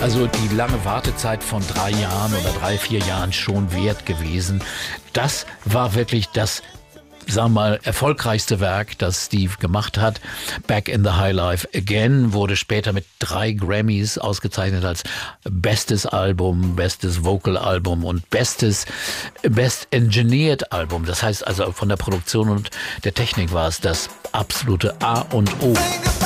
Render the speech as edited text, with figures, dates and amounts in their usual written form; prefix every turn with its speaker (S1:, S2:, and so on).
S1: Also die lange Wartezeit von 3 Jahren oder 3, 4 Jahren schon wert gewesen. Das war wirklich das, sagen wir mal, erfolgreichste Werk, das Steve gemacht hat. Back in the High Life Again wurde später mit 3 Grammys ausgezeichnet als bestes Album, bestes Vocal Album und Best Engineered Album. Das heißt also von der Produktion und der Technik war es das absolute A und O.